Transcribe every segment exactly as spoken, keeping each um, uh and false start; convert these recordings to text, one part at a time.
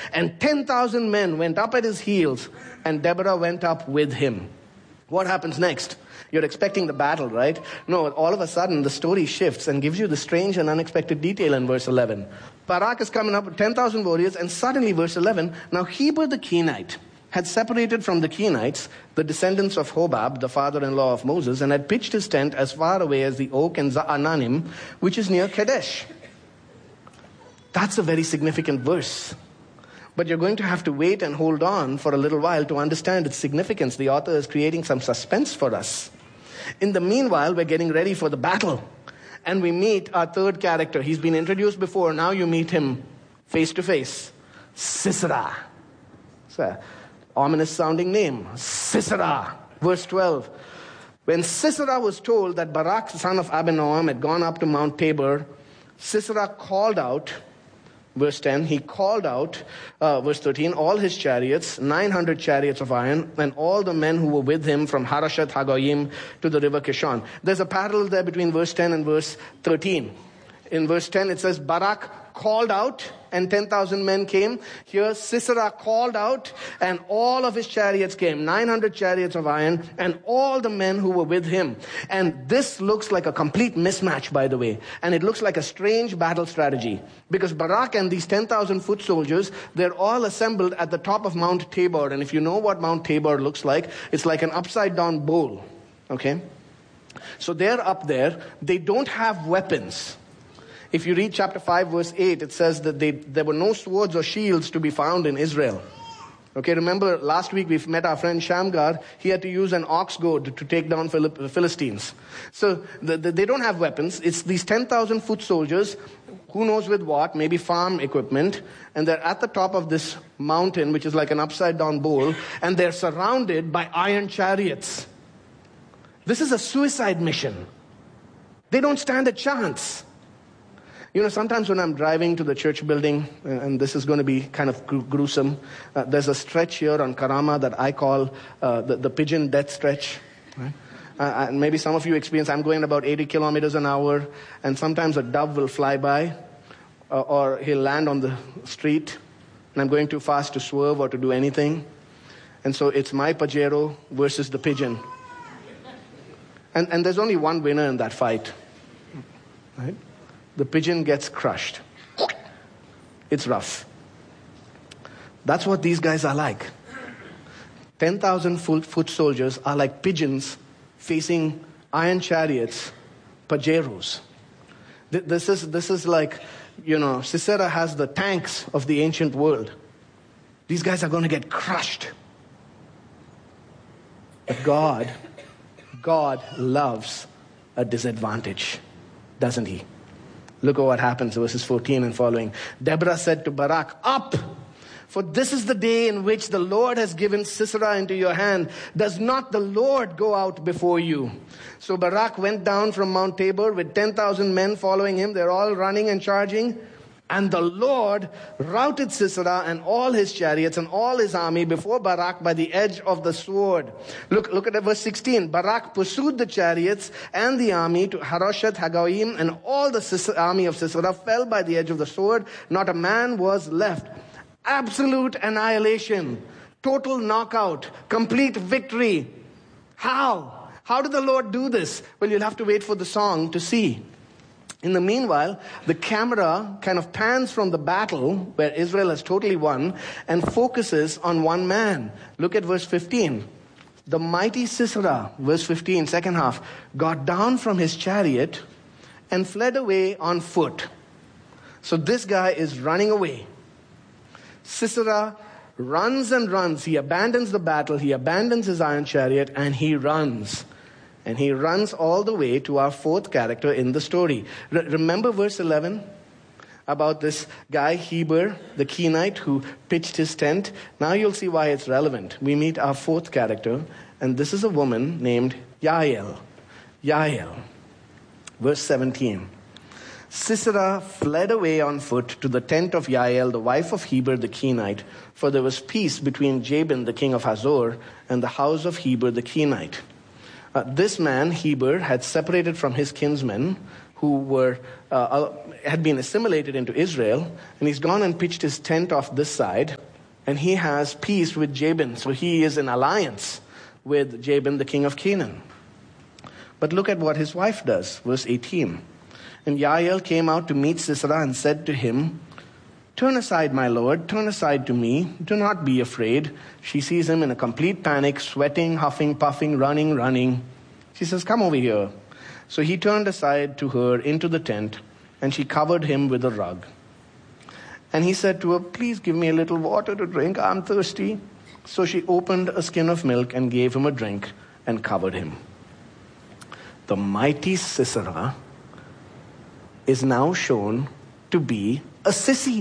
and ten thousand men went up at his heels, and Deborah went up with him. What happens next? You're expecting the battle, right? No, all of a sudden the story shifts and gives you the strange and unexpected detail in verse eleven. Barak is coming up with ten thousand warriors, and suddenly, verse eleven, now Heber the Kenite had separated from the Kenites, the descendants of Hobab, the father-in-law of Moses, and had pitched his tent as far away as the oak in Zaananim, which is near Kadesh. That's a very significant verse. But you're going to have to wait and hold on for a little while to understand its significance. The author is creating some suspense for us. In the meanwhile, we're getting ready for the battle. And we meet our third character. He's been introduced before. Now you meet him face to face. Sisera. It's an ominous sounding name. Sisera. Verse twelve. When Sisera was told that Barak, son of Abinoam, had gone up to Mount Tabor, Sisera called out, verse ten, he called out, uh, verse thirteen, all his chariots, nine hundred chariots of iron, and all the men who were with him from Harashat Hagoyim to the river Kishon. There's a parallel there between verse ten and verse thirteen. In verse ten it says, Barak called out, and ten thousand men came. Here Sisera called out, and all of his chariots came, nine hundred chariots of iron, and all the men who were with him. And this looks like a complete mismatch, by the way. And it looks like a strange battle strategy. Because Barak and these ten thousand foot soldiers, they're all assembled at the top of Mount Tabor. And if you know what Mount Tabor looks like, it's like an upside down bowl. Okay? So they're up there. They don't have weapons. If you read chapter five, verse eight, it says that they, there were no swords or shields to be found in Israel. Okay, remember last week we've met our friend Shamgar. He had to use an ox goad to take down the Philistines. So the, the, they don't have weapons. It's these ten thousand foot soldiers, who knows with what, maybe farm equipment, and they're at the top of this mountain, which is like an upside down bowl, and they're surrounded by iron chariots. This is a suicide mission. They don't stand a chance. You know, sometimes when I'm driving to the church building, and this is going to be kind of gruesome, uh, there's a stretch here on Karama that I call uh, the, the pigeon death stretch. Right? Uh, and maybe some of you experience, I'm going about eighty kilometers an hour, and sometimes a dove will fly by, uh, or he'll land on the street, and I'm going too fast to swerve or to do anything. And so it's my Pajero versus the pigeon. And, and there's only one winner in that fight. Right? The pigeon gets crushed. It's rough. That's what these guys are like. ten thousand foot soldiers are like pigeons facing iron chariots, pajeros. This is, this is like, you know, Sisera has the tanks of the ancient world. These guys are going to get crushed. But God, God loves a disadvantage, doesn't he? Look at what happens, verses fourteen and following. Deborah said to Barak, up, for this is the day in which the Lord has given Sisera into your hand. Does not the Lord go out before you? So Barak went down from Mount Tabor with ten thousand men following him. They're all running and charging. And the Lord routed Sisera and all his chariots and all his army before Barak by the edge of the sword. Look, look at verse sixteen. Barak pursued the chariots and the army to Haroshet Hagoyim, and all the Sis- army of Sisera fell by the edge of the sword. Not a man was left. Absolute annihilation. Total knockout. Complete victory. How? How did the Lord do this? Well, you'll have to wait for the song to see. In the meanwhile, the camera kind of pans from the battle where Israel has totally won and focuses on one man. Look at verse fifteen. The mighty Sisera, verse fifteen, second half, got down from his chariot and fled away on foot. So this guy is running away. Sisera runs and runs. He abandons the battle. He abandons his iron chariot and he runs. And he runs all the way to our fourth character in the story. Re- remember verse eleven about this guy, Heber, the Kenite, who pitched his tent? Now you'll see why it's relevant. We meet our fourth character, and this is a woman named Yael. Yael. Verse seventeen. Sisera fled away on foot to the tent of Yael, the wife of Heber the Kenite, for there was peace between Jabin, the king of Hazor, and the house of Heber the Kenite. Uh, this man, Heber, had separated from his kinsmen, who were uh, had been assimilated into Israel, and he's gone and pitched his tent off this side, and he has peace with Jabin. So he is in alliance with Jabin, the king of Canaan. But look at what his wife does, verse eighteen. And Yael came out to meet Sisera and said to him, "Turn aside, my lord, turn aside to me. Do not be afraid." She sees him in a complete panic, sweating, huffing, puffing, running, running. She says, "Come over here." So he turned aside to her into the tent, and she covered him with a rug. And he said to her, "Please give me a little water to drink. I'm thirsty." So she opened a skin of milk and gave him a drink and covered him. The mighty Sisera is now shown to be a sissy.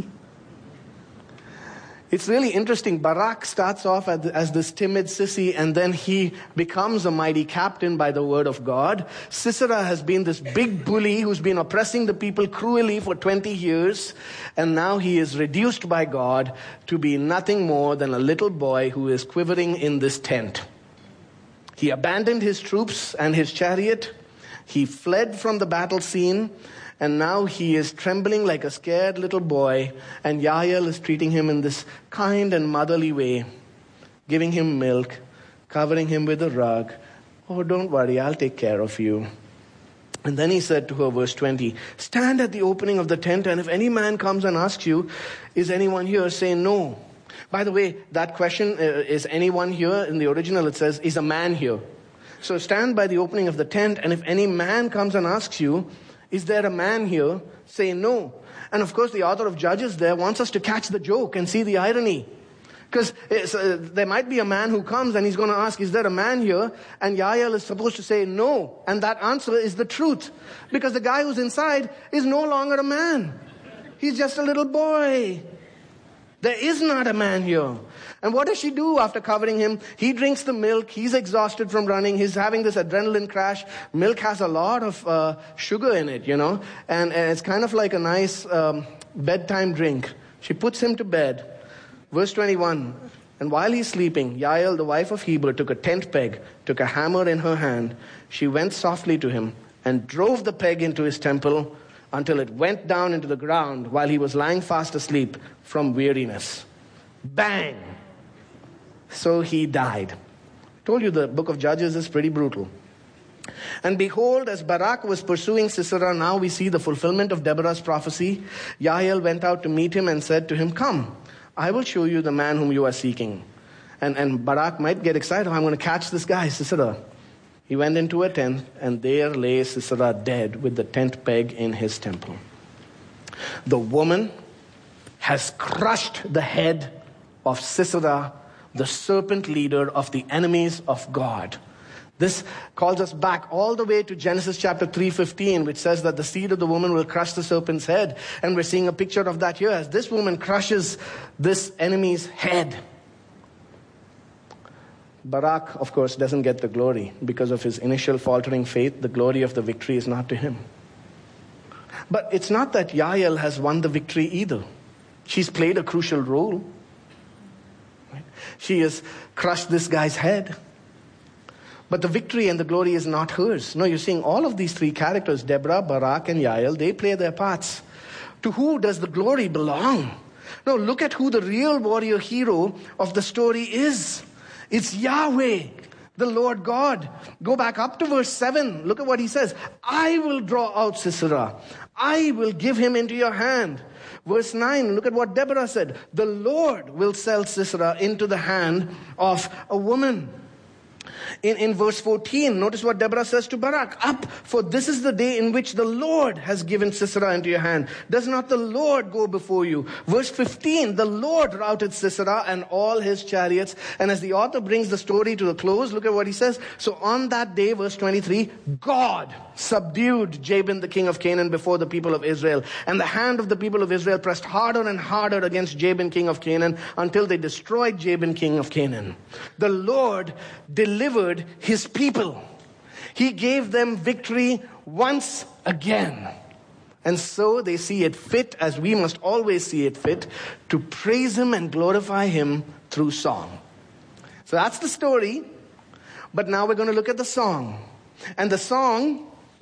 It's really interesting. Barak starts off as, as this timid sissy, and then he becomes a mighty captain by the word of God. Sisera has been this big bully who's been oppressing the people cruelly for twenty years, and now he is reduced by God to be nothing more than a little boy who is quivering in this tent. He abandoned his troops and his chariot. He fled from the battle scene. And now he is trembling like a scared little boy, and Yael is treating him in this kind and motherly way, giving him milk, covering him with a rug. "Oh, don't worry, I'll take care of you." And then he said to her, verse twenty, "Stand at the opening of the tent, and if any man comes and asks you, 'Is anyone here?' say no." By the way, that question, uh, is anyone here? In the original it says, "Is a man here?" So stand by the opening of the tent, and if any man comes and asks you, "Is there a man here?" say no. And of course, the author of Judges there wants us to catch the joke and see the irony. Because uh, there might be a man who comes and he's going to ask, "Is there a man here?" And Yael is supposed to say no. And that answer is the truth. Because the guy who's inside is no longer a man. He's just a little boy. There is not a man here. And what does she do after covering him? He drinks the milk. He's exhausted from running. He's having this adrenaline crash. Milk has a lot of uh, sugar in it, you know. And, and it's kind of like a nice um, bedtime drink. She puts him to bed. Verse twenty-one. And while he's sleeping, Yael, the wife of Heber, took a tent peg, took a hammer in her hand. She went softly to him and drove the peg into his temple until it went down into the ground while he was lying fast asleep from weariness. Bang! So he died. I told you the book of Judges is pretty brutal. And behold, as Barak was pursuing Sisera, now we see the fulfillment of Deborah's prophecy. Yael went out to meet him and said to him, "Come, I will show you the man whom you are seeking." And, and Barak might get excited. "I'm going to catch this guy, Sisera." He went into a tent, and there lay Sisera dead with the tent peg in his temple. The woman has crushed the head of Sisera, the serpent leader of the enemies of God. This calls us back all the way to Genesis chapter three fifteen, which says that the seed of the woman will crush the serpent's head. And we're seeing a picture of that here as this woman crushes this enemy's head. Barak, of course, doesn't get the glory because of his initial faltering faith. The glory of the victory is not to him. But it's not that Yael has won the victory either. She's played a crucial role. She has crushed this guy's head. But the victory and the glory is not hers. No, you're seeing all of these three characters, Deborah, Barak, and Yael, they play their parts. To who does the glory belong? No, look at who the real warrior hero of the story is. It's Yahweh, the Lord God. Go back up to verse seven. Look at what he says. "I will draw out Sisera. I will give him into your hand." Verse nine, look at what Deborah said. "The Lord will sell Sisera into the hand of a woman." In, in verse fourteen, notice what Deborah says to Barak. "Up, for this is the day in which the Lord has given Sisera into your hand. Does not the Lord go before you?" Verse fifteen, "The Lord routed Sisera and all his chariots." And as the author brings the story to the close, look at what he says. "So on that day," verse twenty-three, "God subdued Jabin, the king of Canaan, before the people of Israel. And the hand of the people of Israel pressed harder and harder against Jabin, king of Canaan, until they destroyed Jabin, king of Canaan." The Lord delivered his people. He gave them victory once again. And so they see it fit, as we must always see it fit, to praise him and glorify him through song. So that's the story. But now we're going to look at the song. And the song,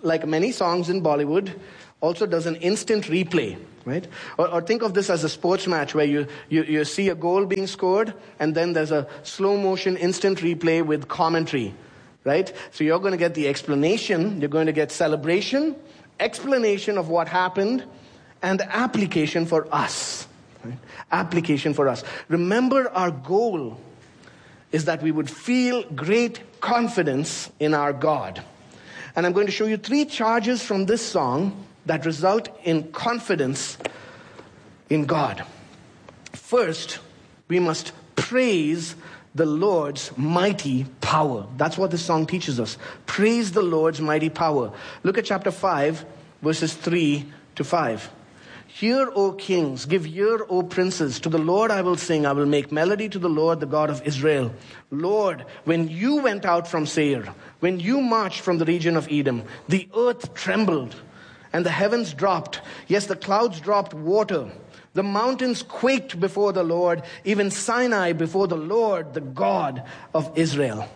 like many songs in Bollywood, also does an instant replay, right? Or, or think of this as a sports match where you, you, you see a goal being scored, and then there's a slow motion instant replay with commentary, right? So you're going to get the explanation, you're going to get celebration, explanation of what happened, and application for us. Right? Application for us. Remember, our goal is that we would feel great confidence in our God. And I'm going to show you three charges from this song that result in confidence in God. First, we must praise the Lord's mighty power. That's what this song teaches us. Praise the Lord's mighty power. Look at chapter five, verses three to five. Hear, O kings, give ear, O princes. To the Lord I will sing. I will make melody to the Lord, the God of Israel. Lord, when you went out from Seir, when you marched from the region of Edom, the earth trembled and the heavens dropped. Yes, the clouds dropped water. The mountains quaked before the Lord, even Sinai before the Lord, the God of Israel.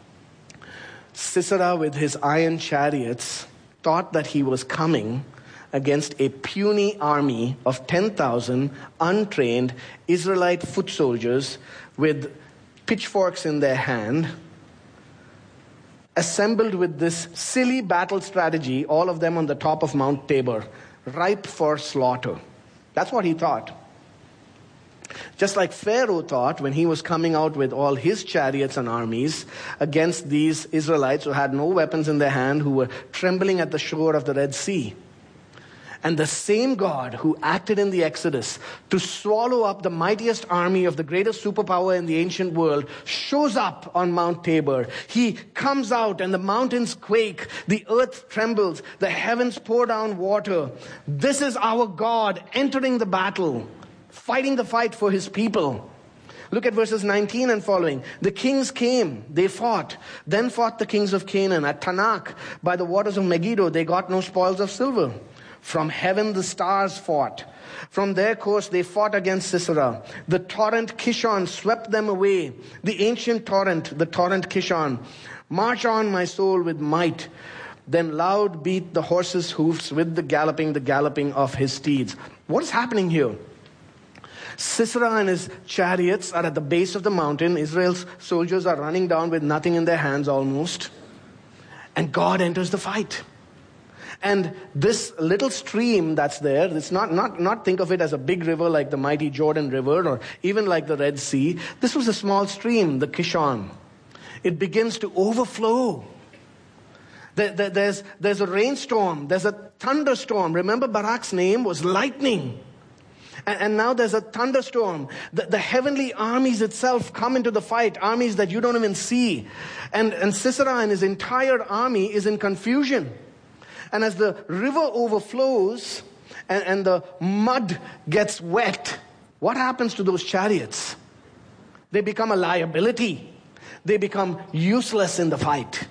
Sisera, with his iron chariots, thought that he was coming against a puny army of ten thousand untrained Israelite foot soldiers with pitchforks in their hand, assembled with this silly battle strategy, all of them on the top of Mount Tabor, ripe for slaughter. That's what he thought. Just like Pharaoh thought when he was coming out with all his chariots and armies against these Israelites who had no weapons in their hand, who were trembling at the shore of the Red Sea. And the same God who acted in the Exodus to swallow up the mightiest army of the greatest superpower in the ancient world shows up on Mount Tabor. He comes out and the mountains quake, the earth trembles, the heavens pour down water. This is our God entering the battle, fighting the fight for his people. Look at verses nineteen and following. The kings came, they fought. Then fought the kings of Canaan at Tanakh by the waters of Megiddo. They got no spoils of silver. From heaven the stars fought. From their course they fought against Sisera. The torrent Kishon swept them away. The ancient torrent, the torrent Kishon. March on, my soul, with might. Then loud beat the horses' hoofs with the galloping, the galloping of his steeds. What is happening here? Sisera and his chariots are at the base of the mountain. Israel's soldiers are running down with nothing in their hands almost. And God enters the fight. And this little stream that's there, it's not, not, not think of it as a big river like the mighty Jordan River or even like the Red Sea. This was a small stream, the Kishon. It begins to overflow. There, there, there's, there's a rainstorm. There's a thunderstorm. Remember, Barak's name was lightning. And, and now there's a thunderstorm. The, the heavenly armies itself come into the fight, armies that you don't even see. And, and Sisera and his entire army is in confusion. And as the river overflows and, and the mud gets wet, what happens to those chariots? They become a liability. They become useless in the fight.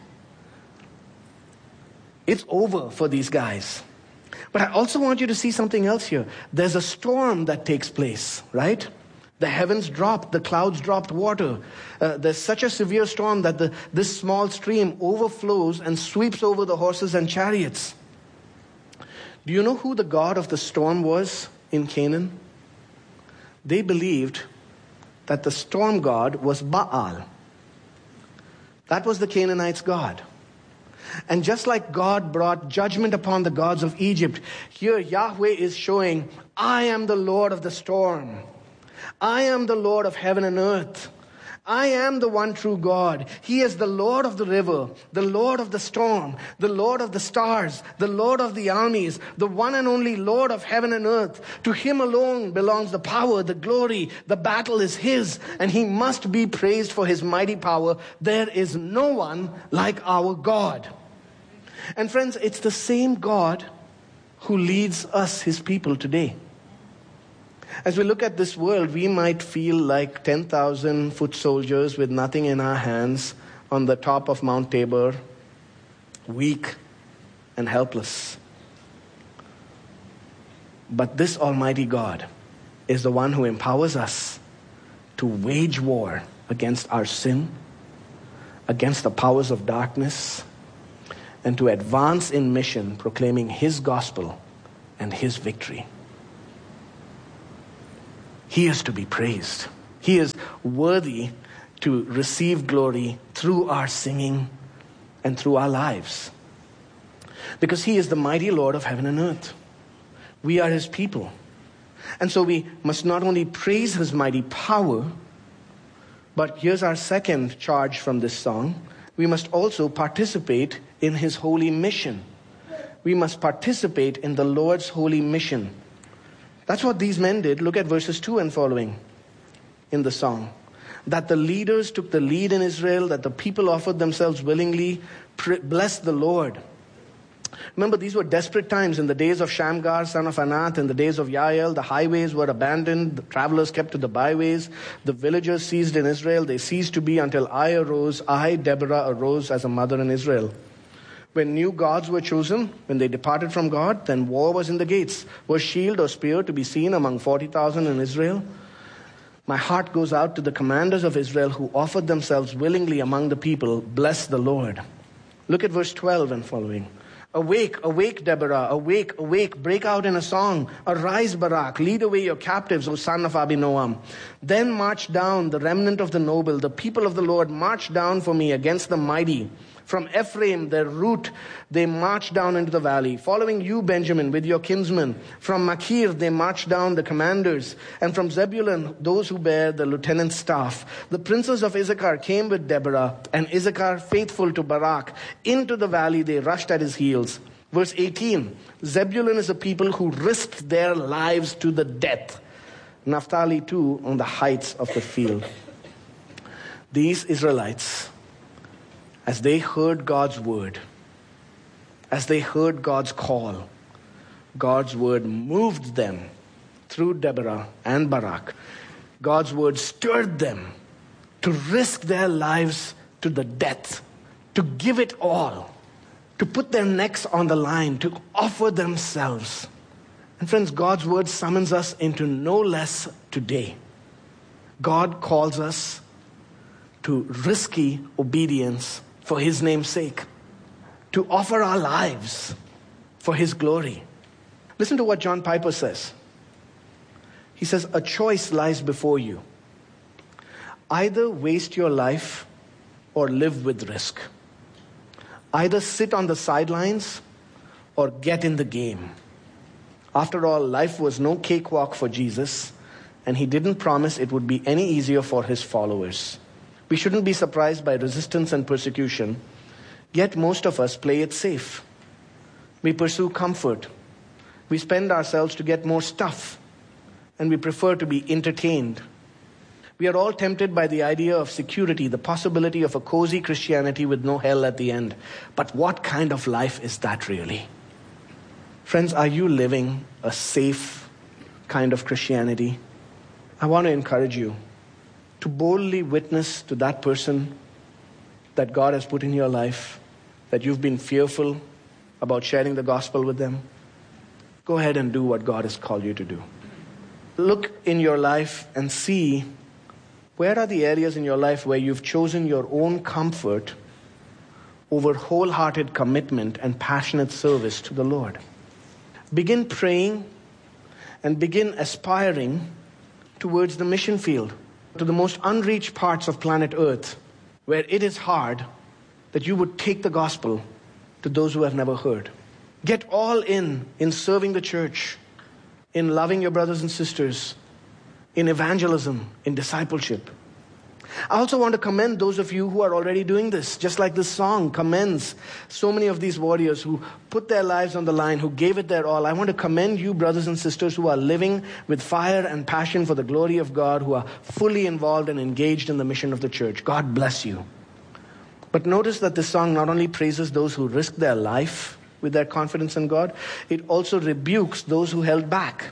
It's over for these guys. But I also want you to see something else here. There's a storm that takes place, right? The heavens dropped, the clouds dropped water. Uh, there's such a severe storm that the, this small stream overflows and sweeps over the horses and chariots. Do you know who the god of the storm was in Canaan? They believed that the storm god was Baal. That was the Canaanites' god. And just like God brought judgment upon the gods of Egypt, here Yahweh is showing, I am the Lord of the storm. I am the Lord of heaven and earth. I am the one true God. He is the Lord of the river, the Lord of the storm, the Lord of the stars, the Lord of the armies, the one and only Lord of heaven and earth. To him alone belongs the power, the glory. The battle is his, and he must be praised for his mighty power. There is no one like our God. And friends, it's the same God who leads us, his people, today. As we look at this world, we might feel like ten thousand foot soldiers with nothing in our hands on the top of Mount Tabor, weak and helpless. But this Almighty God is the one who empowers us to wage war against our sin, against the powers of darkness, and to advance in mission, proclaiming his gospel and his victory. He is to be praised. He is worthy to receive glory through our singing and through our lives. Because he is the mighty Lord of heaven and earth. We are his people. And so we must not only praise his mighty power, but here's our second charge from this song. We must also participate in his holy mission. We must participate in the Lord's holy mission. That's what these men did. Look at verses two and following in the song. That the leaders took the lead in Israel, that the people offered themselves willingly, bless the Lord. Remember, these were desperate times. In the days of Shamgar, son of Anath, in the days of Yael, the highways were abandoned. The travelers kept to the byways. The villagers ceased in Israel. They ceased to be until I arose. I, Deborah, arose as a mother in Israel. When new gods were chosen, when they departed from God, then war was in the gates. Was shield or spear to be seen among forty thousand in Israel? My heart goes out to the commanders of Israel who offered themselves willingly among the people. Bless the Lord. Look at verse twelve and following. Awake, awake, Deborah, awake, awake, break out in a song. Arise, Barak, lead away your captives, O son of Abinoam. Then march down the remnant of the noble, the people of the Lord, march down for me against the mighty. From Ephraim, their root, they march down into the valley. Following you, Benjamin, with your kinsmen. From Machir, they march down the commanders. And from Zebulun, those who bear the lieutenant's staff. The princes of Issachar came with Deborah, and Issachar, faithful to Barak. Into the valley, they rushed at his heels. Verse eighteen, Zebulun is a people who risked their lives to the death. Naphtali, too, on the heights of the field. These Israelites, as they heard God's word, as they heard God's call, God's word moved them through Deborah and Barak. God's word stirred them to risk their lives to the death, to give it all, to put their necks on the line, to offer themselves. And friends, God's word summons us into no less today. God calls us to risky obedience for his name's sake, to offer our lives for his glory. Listen to what John Piper says. He says, a choice lies before you. Either waste your life or live with risk. Either sit on the sidelines or get in the game. After all, life was no cakewalk for Jesus, and he didn't promise it would be any easier for his followers. We shouldn't be surprised by resistance and persecution, yet most of us play it safe. We pursue comfort. We spend ourselves to get more stuff, and we prefer to be entertained. We are all tempted by the idea of security, the possibility of a cozy Christianity with no hell at the end. But what kind of life is that really? Friends, are you living a safe kind of Christianity? I want to encourage you to boldly witness to that person that God has put in your life, that you've been fearful about sharing the gospel with them. Go ahead and do what God has called you to do. Look in your life and see where are the areas in your life where you've chosen your own comfort over wholehearted commitment and passionate service to the Lord. Begin praying and begin aspiring towards the mission field, to the most unreached parts of planet Earth, where it is hard, that you would take the gospel to those who have never heard. Get all in, in serving the church, in loving your brothers and sisters, in evangelism, in discipleship. I also want to commend those of you who are already doing this, just like this song commends so many of these warriors who put their lives on the line, who gave it their all. I want to commend you, brothers and sisters, who are living with fire and passion for the glory of God, who are fully involved and engaged in the mission of the church. God bless you. But notice that this song not only praises those who risked their life with their confidence in God, it also rebukes those who held back.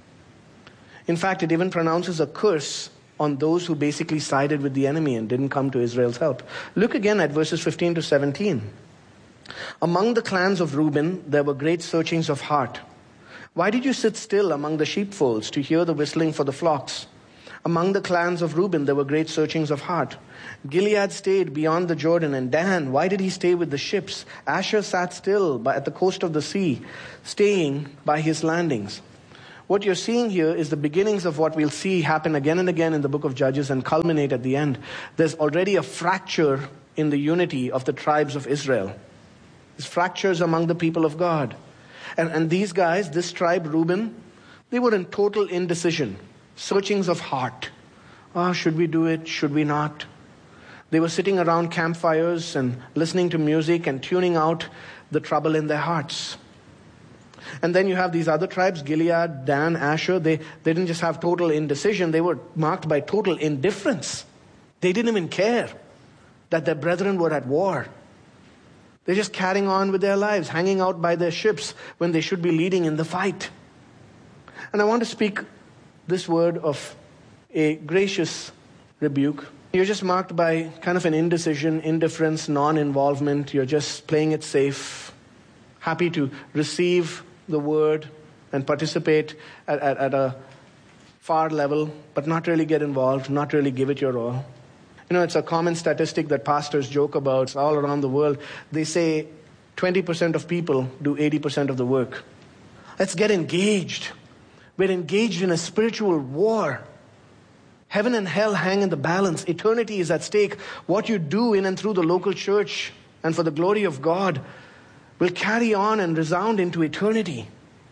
In fact, it even pronounces a curse on those who basically sided with the enemy and didn't come to Israel's help. Look again at verses fifteen to seventeen. Among the clans of Reuben, there were great searchings of heart. Why did you sit still among the sheepfolds to hear the whistling for the flocks? Among the clans of Reuben, there were great searchings of heart. Gilead stayed beyond the Jordan, and Dan, why did he stay with the ships? Asher sat still by, at the coast of the sea, staying by his landings. What you're seeing here is the beginnings of what we'll see happen again and again in the book of Judges and culminate at the end. There's already a fracture in the unity of the tribes of Israel. There's fractures among the people of God. And, and these guys, this tribe, Reuben, they were in total indecision, searchings of heart. Oh, should we do it? Should we not? They were sitting around campfires and listening to music and tuning out the trouble in their hearts. And then you have these other tribes, Gilead, Dan, Asher. They, they didn't just have total indecision. They were marked by total indifference. They didn't even care that their brethren were at war. They're just carrying on with their lives, hanging out by their ships when they should be leading in the fight. And I want to speak this word of a gracious rebuke. You're just marked by kind of an indecision, indifference, non-involvement. You're just playing it safe, happy to receive the word and participate at, at, at a far level, but not really get involved, not really give it your all. You know, it's a common statistic that pastors joke about all around the world. They say twenty percent of people do eighty percent of the work. Let's get engaged. We're engaged in a spiritual war. Heaven and hell hang in the balance. Eternity is at stake. What you do in and through the local church and for the glory of God will carry on and resound into eternity.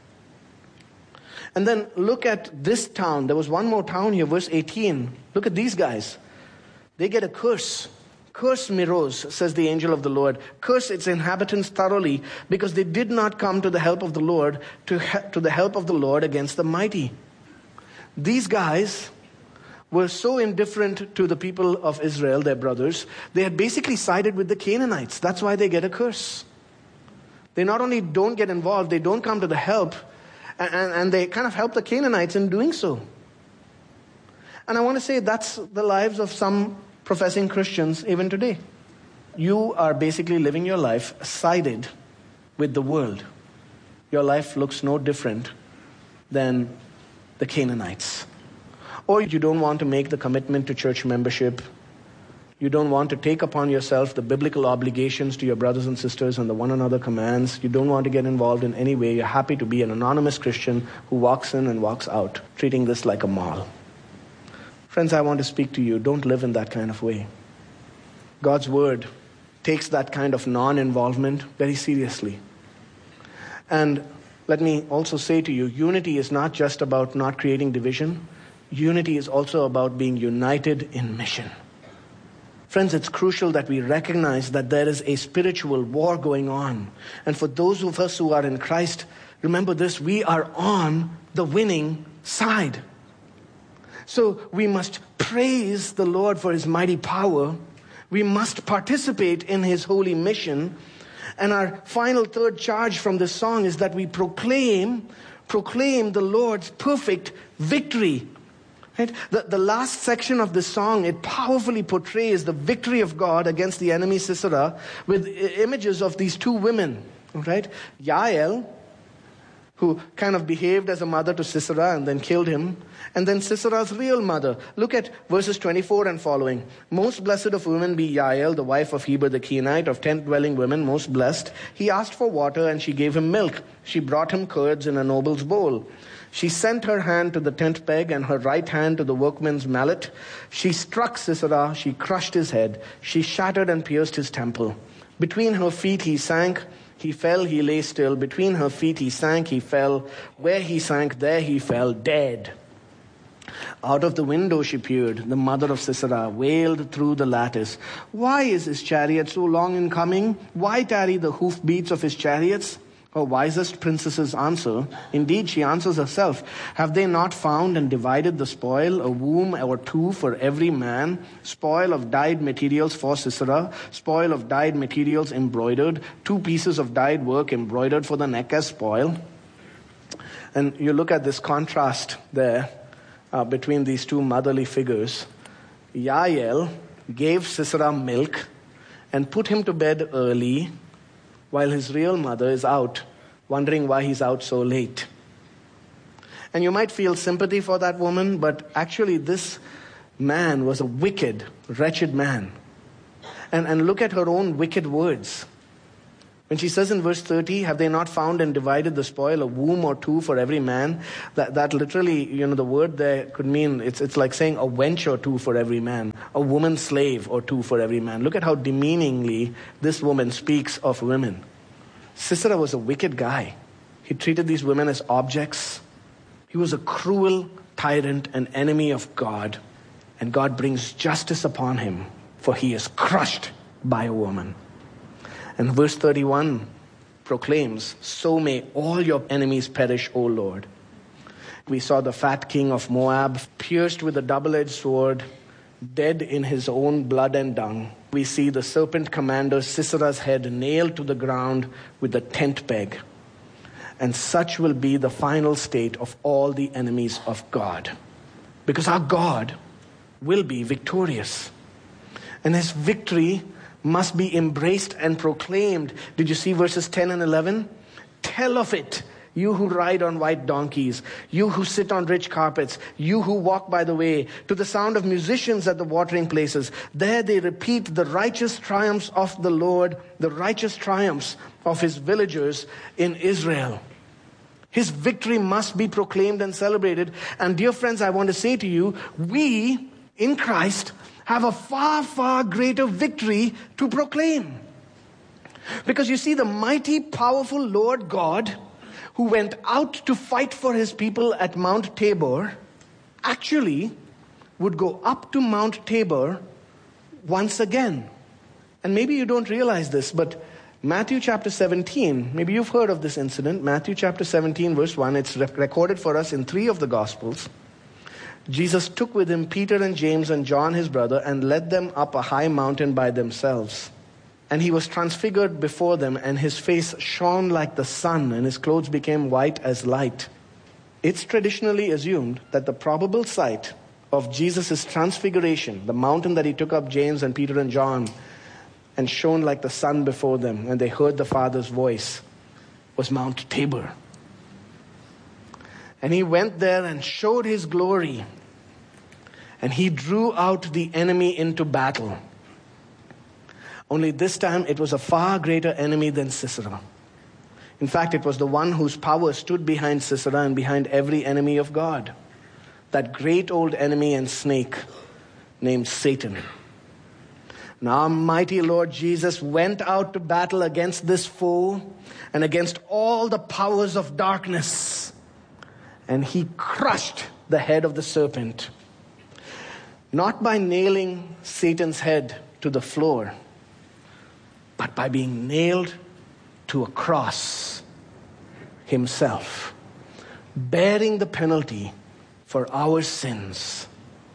And then look at this town. There was one more town here, verse eighteen. Look at these guys. They get a curse. Curse Meroz, says the angel of the Lord. Curse its inhabitants thoroughly, because they did not come to the help of the Lord, to, he- to the help of the Lord against the mighty. These guys were so indifferent to the people of Israel, their brothers, they had basically sided with the Canaanites. That's why they get a curse. They not only don't get involved, they don't come to the help, and, and, and they kind of help the Canaanites in doing so. And I want to say that's the lives of some professing Christians even today. You are basically living your life sided with the world. Your life looks no different than the Canaanites. Or you don't want to make the commitment to church membership. You don't want to take upon yourself the biblical obligations to your brothers and sisters and the one another commands. You don't want to get involved in any way. You're happy to be an anonymous Christian who walks in and walks out, treating this like a mall. Friends, I want to speak to you. Don't live in that kind of way. God's word takes that kind of non-involvement very seriously. And let me also say to you, unity is not just about not creating division. Unity is also about being united in mission. Friends, it's crucial that we recognize that there is a spiritual war going on. And for those of us who are in Christ, remember this, we are on the winning side. So we must praise the Lord for his mighty power. We must participate in his holy mission. And our final third charge from this song is that we proclaim, proclaim the Lord's perfect victory. Right? The, the last section of this song, it powerfully portrays the victory of God against the enemy Sisera with images of these two women. Right? Yael, who kind of behaved as a mother to Sisera and then killed him. And then Sisera's real mother. Look at verses twenty-four and following. Most blessed of women be Yael, the wife of Heber the Kenite, of tent-dwelling women, most blessed. He asked for water, and she gave him milk. She brought him curds in a noble's bowl. She sent her hand to the tent peg and her right hand to the workman's mallet. She struck Sisera, she crushed his head. She shattered and pierced his temple. Between her feet he sank. He fell, he lay still. Between her feet he sank, he fell. Where he sank, there he fell, dead. Out of the window she peered. The mother of Sisera wailed through the lattice. Why is his chariot so long in coming? Why tarry the hoofbeats of his chariots? Her wisest princesses answer. Indeed, she answers herself. Have they not found and divided the spoil, a womb or two for every man? Spoil of dyed materials for Sisera, spoil of dyed materials embroidered, two pieces of dyed work embroidered for the neck as spoil. And you look at this contrast there uh, between these two motherly figures. Yael gave Sisera milk and put him to bed early, while his real mother is out, wondering why he's out so late. And you might feel sympathy for that woman, but actually this man was a wicked, wretched man. And, and look at her own wicked words. When she says in verse thirty, have they not found and divided the spoil, a womb or two for every man? That that literally, you know, the word there could mean, it's it's like saying a wench or two for every man, a woman slave or two for every man. Look at how demeaningly this woman speaks of women. Sisera was a wicked guy. He treated these women as objects. He was a cruel tyrant, an enemy of God. And God brings justice upon him, for he is crushed by a woman. And verse thirty-one proclaims, so may all your enemies perish, O Lord. We saw the fat king of Moab pierced with a double-edged sword, dead in his own blood and dung. We see the serpent commander Sisera's head nailed to the ground with a tent peg. And such will be the final state of all the enemies of God. Because our God will be victorious. And his victory must be embraced and proclaimed. Did you see verses ten and eleven? Tell of it, you who ride on white donkeys, you who sit on rich carpets, you who walk by the way, to the sound of musicians at the watering places. There they repeat the righteous triumphs of the Lord, the righteous triumphs of his villagers in Israel. His victory must be proclaimed and celebrated. And dear friends, I want to say to you, we in Christ have a far, far greater victory to proclaim. Because you see, the mighty, powerful Lord God, who went out to fight for his people at Mount Tabor, actually would go up to Mount Tabor once again. And maybe you don't realize this, but Matthew chapter seventeen, maybe you've heard of this incident. Matthew chapter seventeen, verse one, it's recorded for us in three of the Gospels. Jesus took with him Peter and James and John his brother and led them up a high mountain by themselves. And he was transfigured before them, and his face shone like the sun, and his clothes became white as light. It's traditionally assumed that the probable site of Jesus' transfiguration, the mountain that he took up James and Peter and John, and shone like the sun before them, and they heard the Father's voice, was Mount Tabor. And he went there and showed his glory. And he drew out the enemy into battle. Only this time it was a far greater enemy than Sisera. In fact, it was the one whose power stood behind Sisera and behind every enemy of God. That great old enemy and snake named Satan. Now, mighty Lord Jesus went out to battle against this foe and against all the powers of darkness. And he crushed the head of the serpent. Not by nailing Satan's head to the floor, but by being nailed to a cross himself, bearing the penalty for our sins.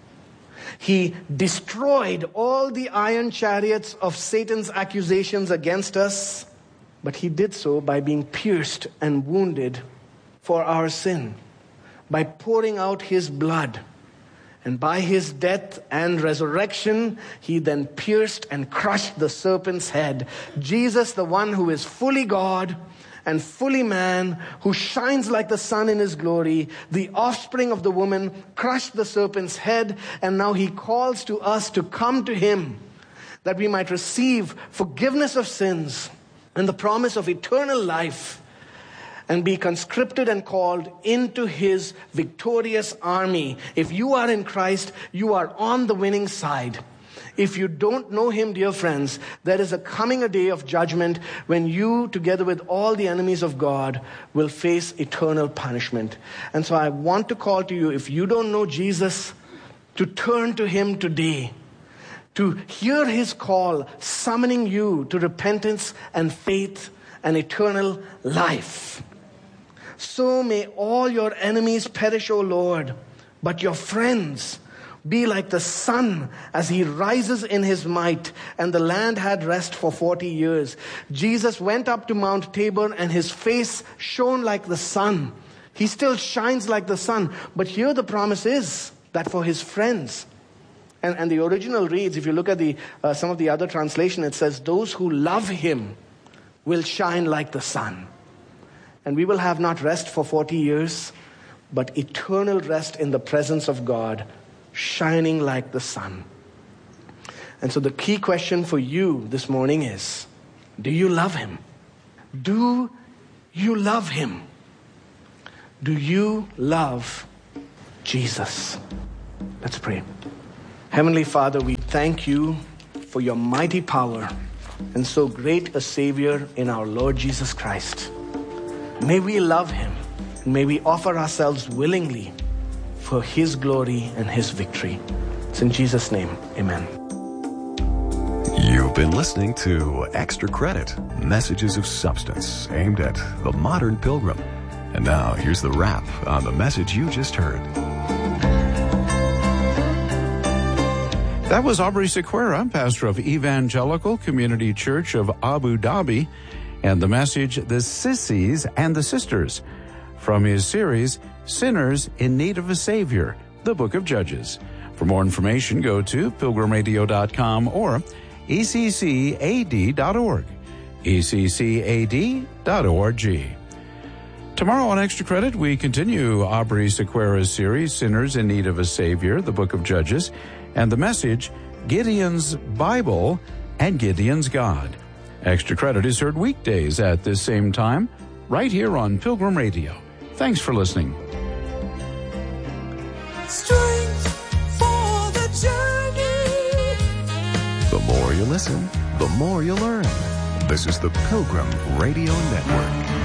He destroyed all the iron chariots of Satan's accusations against us, but he did so by being pierced and wounded for our sin, by pouring out his blood. And by his death and resurrection, he then pierced and crushed the serpent's head. Jesus, the one who is fully God and fully man, who shines like the sun in his glory, the offspring of the woman, crushed the serpent's head. And now he calls to us to come to him, that we might receive forgiveness of sins and the promise of eternal life, and be conscripted and called into his victorious army. If you are in Christ, you are on the winning side. If you don't know him, dear friends, there is a coming a day of judgment when you, together with all the enemies of God, will face eternal punishment. And so I want to call to you, if you don't know Jesus, to turn to him today, to hear his call, summoning you to repentance and faith and eternal life. So may all your enemies perish, O Lord, but your friends be like the sun as he rises in his might. And the land had rest for forty years. Jesus went up to Mount Tabor and his face shone like the sun. He still shines like the sun. But here the promise is that for his friends, and, and the original reads, if you look at the uh, some of the other translation, it says, those who love him will shine like the sun. And we will have not rest for forty years, but eternal rest in the presence of God, shining like the sun. And so the key question for you this morning is, do you love him? Do you love him? Do you love Jesus? Let's pray. Heavenly Father, we thank you for your mighty power and so great a Savior in our Lord Jesus Christ. May we love him, and may we offer ourselves willingly for his glory and his victory. It's in Jesus' name, amen. You've been listening to Extra Credit, messages of substance aimed at the modern pilgrim. And now here's the wrap on the message you just heard. That was Aubrey Sequeira, pastor of Evangelical Community Church of Abu Dhabi, and the message, The Sissies and the Sisters, from his series, Sinners in Need of a Savior, the Book of Judges. For more information, go to pilgrim radio dot com or E C C A D dot org, E C C A D dot org. Tomorrow on Extra Credit, we continue Aubrey Sequeira's series, Sinners in Need of a Savior, the Book of Judges, and the message, Gideon's Bible and Gideon's God. Extra Credit is heard weekdays at this same time, right here on Pilgrim Radio. Thanks for listening. Strength for the journey. The more you listen, the more you learn. This is the Pilgrim Radio Network.